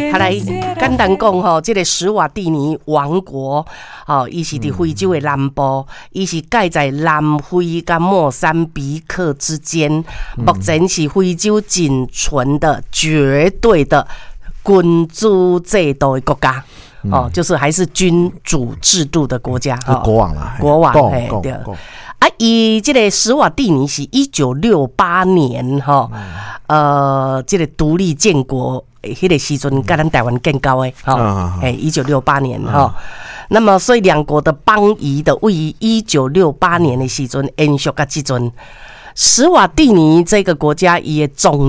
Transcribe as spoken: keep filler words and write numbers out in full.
他来简单讲吼，这个史瓦蒂尼王国，哦，伊是伫非洲的南部，伊是盖在南非跟莫桑比克之间，目前是非洲仅存的绝对的君主制度的国家。哦，就是还是君主制度的国家， 哦、国王啦， 国王嘿对。啊，伊这个史瓦蒂尼是一九六八年哈，呃，这个独立建国，迄个时阵跟咱台湾建交的哈，哎，一九六八年哈。那么，所以两国的邦谊的位于一九六八年的时阵延续到即阵，史瓦蒂尼这个国家也总。